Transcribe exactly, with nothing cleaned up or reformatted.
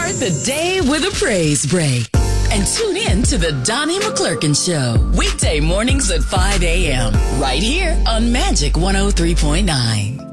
Start the day with a praise break. And tune in to the Donnie McClurkin Show. Weekday mornings at five a.m. Right here on Magic one oh three point nine.